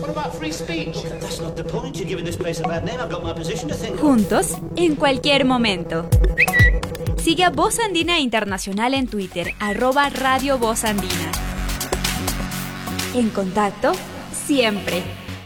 Juntos, en cualquier momento. Sigue a Voz Andina Internacional en Twitter, @Radio Voz Andina. En contacto, siempre.